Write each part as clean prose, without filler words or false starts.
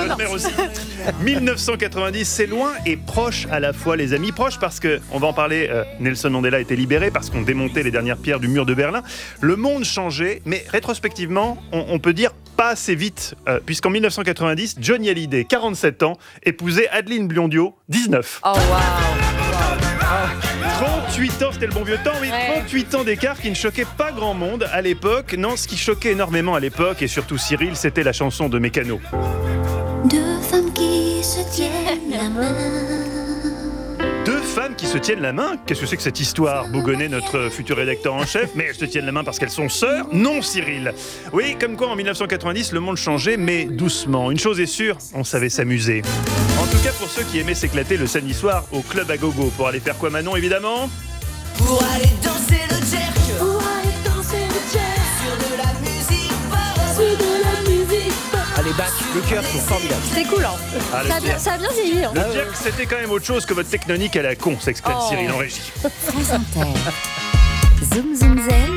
votre mère aussi. 1990, c'est loin et proche à la fois, les amis. Proche parce que, on va en parler, Nelson Mandela a été libéré parce qu'on démontait les dernières pierres du mur de Berlin. Le monde changeait, mais rétrospectivement, on peut dire pas assez vite, puisqu'en 1990, Johnny Hallyday, 47 ans, épousait Adeline Blondiot, 19. Oh waouh. 38 ans, c'était le bon vieux temps, oui. Ouais. 38 ans d'écart qui ne choquait pas grand monde à l'époque. Non, ce qui choquait énormément à l'époque, et surtout Cyril, c'était la chanson de Mécano. Deux femmes qui se tiennent la main. Deux femmes qui se tiennent la main. Qu'est-ce que c'est que cette histoire? Bougonnet, notre futur rédacteur en chef. Mais elles se tiennent la main parce qu'elles sont sœurs? Non, Cyril. Oui, comme quoi en 1990, le monde changeait, mais doucement. Une chose est sûre, on savait s'amuser. En tout cas, pour ceux qui aimaient s'éclater le samedi soir au club à gogo. Pour aller faire quoi, Manon, évidemment? Pour aller danser le jerk, Pour aller danser le jazz. sur de la musique pop. Sur de la musique pop. Ah, les basses, les chœurs sont formidables. C'était cool, hein. Ah, le Ça a bien vieilli. Hein. Le jerk, c'était quand même autre chose que votre technonique à la con, s'exclame Oh. Cyril en régie. France Inter. Zoom Zoom Zen.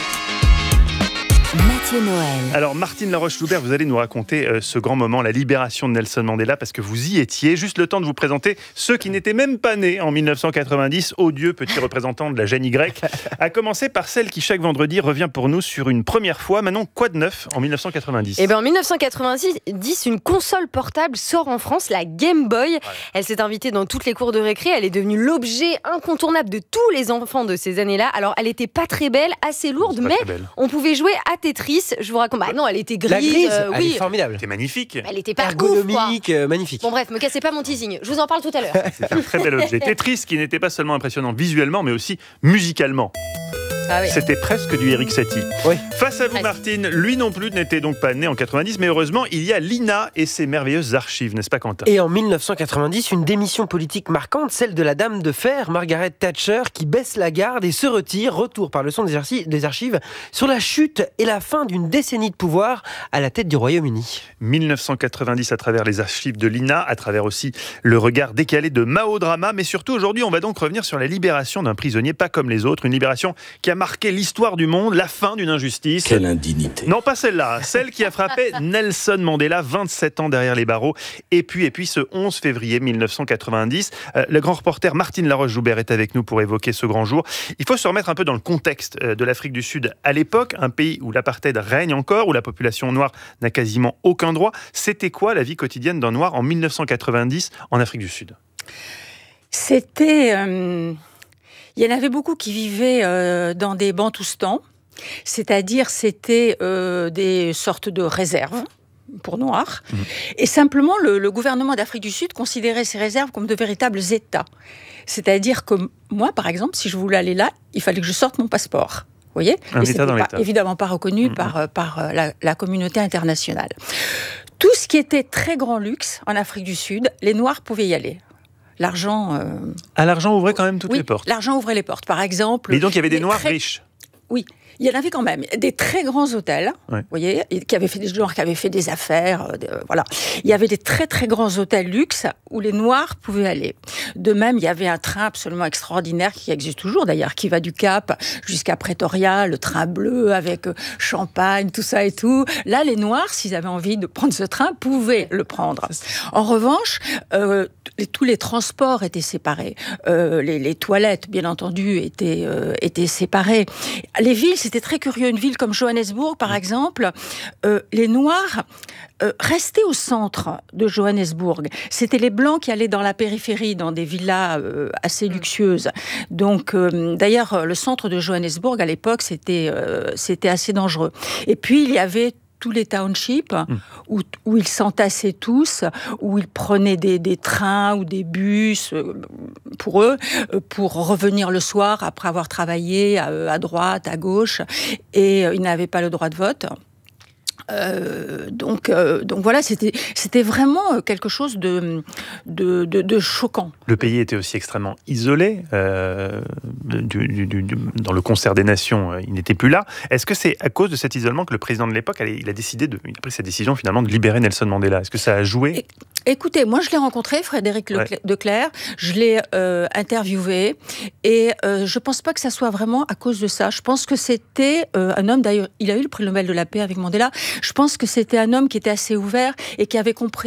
Mathieu Noël. Alors Martine Laroche-Joubert, vous allez nous raconter ce grand moment, la libération de Nelson Mandela, parce que vous y étiez. Juste le temps de vous présenter ceux qui n'étaient même pas nés en 1990. Odieux petit représentant de la gêne Y. À commencer par celle qui chaque vendredi revient pour nous sur une première fois. Manon, quoi de neuf en 1990? Et bien en 1990, une console portable sort en France, la Game Boy. Elle s'est invitée dans toutes les cours de récré. Elle est devenue l'objet incontournable de tous les enfants de ces années-là. Alors elle était pas très belle, assez lourde, C'est pas mais très belle. on pouvait jouer à Tetris. Je vous raconte. Bah non, elle était grise. La grise, elle oui. est formidable. C'était magnifique. Elle était pas ouf, Ergonomique, quoi. magnifique. Bon bref, me cassez pas mon teasing. Je vous en parle tout à l'heure. C'est un très bel objet. Tetris qui n'était pas seulement impressionnant visuellement, mais aussi musicalement. Ah oui. C'était presque du Eric Satie. Oui. Face à vous, Presque. Martine, lui non plus n'était donc pas né en 90, mais heureusement, il y a l'INA et ses merveilleuses archives, n'est-ce pas, Quentin? Et en 1990, une démission politique marquante, celle de la dame de fer, Margaret Thatcher, qui baisse la garde et se retire. Retour par le son des archives sur la chute et la fin d'une décennie de pouvoir à la tête du Royaume-Uni. 1990 à travers les archives de l'INA, à travers aussi le regard décalé de Mao Drama, mais surtout aujourd'hui, on va donc revenir sur la libération d'un prisonnier pas comme les autres, une libération qui a marqué l'histoire du monde, la fin d'une injustice. Quelle indignité. Non, pas celle-là, celle qui a frappé Nelson Mandela, 27 ans derrière les barreaux. Et puis ce 11 février 1990, le grand reporter Martine Laroche-Joubert est avec nous pour évoquer ce grand jour. Il faut se remettre un peu dans le contexte de l'Afrique du Sud à l'époque, un pays où l'apartheid règne encore, où la population noire n'a quasiment aucun droit. C'était quoi la vie quotidienne d'un noir en 1990 en Afrique du Sud? C'était... il y en avait beaucoup qui vivaient dans des bantoustans, c'est-à-dire c'était des sortes de réserves pour noirs. Et simplement, le gouvernement d'Afrique du Sud considérait ces réserves comme de véritables États. C'est-à-dire que moi, par exemple, si je voulais aller là, il fallait que je sorte mon passeport. Vous voyez ? Un Et État c'était dans pas, l'État. évidemment pas reconnu par la communauté internationale. Tout ce qui était très grand luxe en Afrique du Sud, les Noirs pouvaient y aller. L'argent... À l'argent ouvrait quand même toutes oui, les portes. l'argent ouvrait les portes. Par exemple... Mais donc il y avait des noirs très- riches. Oui, il y en avait quand même. Des très grands hôtels, Ouais. vous voyez, qui avaient fait des noirs qui avaient fait des affaires, voilà. Il y avait des très très grands hôtels luxe où les noirs pouvaient aller. De même, il y avait un train absolument extraordinaire qui existe toujours d'ailleurs, qui va du Cap jusqu'à Pretoria, le train bleu avec champagne, tout ça et tout. Là, les noirs, s'ils avaient envie de prendre ce train, pouvaient le prendre. En revanche, tous les transports étaient séparés. Les toilettes, bien entendu, étaient séparées. Les villes, c'était très curieux. Une ville comme Johannesburg, par exemple, les Noirs restaient au centre de Johannesburg. C'était les Blancs qui allaient dans la périphérie, dans des villas assez luxueuses. Donc, d'ailleurs, le centre de Johannesburg, à l'époque, c'était assez dangereux. Et puis, il y avait tous les townships où ils s'entassaient tous, où ils prenaient des trains ou des bus pour eux, pour revenir le soir après avoir travaillé à droite, à gauche, et ils n'avaient pas le droit de vote. Donc voilà, c'était vraiment quelque chose de choquant. Le pays était aussi extrêmement isolé. Dans le concert des nations, il n'était plus là. Est-ce que c'est à cause de cet isolement que le président de l'époque il a pris cette décision finalement de libérer Nelson Mandela? Est-ce que ça a joué? Écoutez, moi je l'ai rencontré, Frédéric Leclerc, je l'ai interviewé, et je pense pas que ça soit vraiment à cause de ça. Je pense que c'était un homme, d'ailleurs, il a eu le prix Nobel de la paix avec Mandela. Je pense que c'était un homme qui était assez ouvert et qui avait compris